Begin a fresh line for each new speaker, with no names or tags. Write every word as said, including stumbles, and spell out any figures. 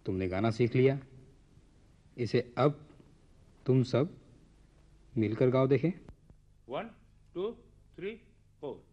तुमने गाना सीख लिया, इसे अब तुम सब मिलकर गाओ देखें।
One two three four.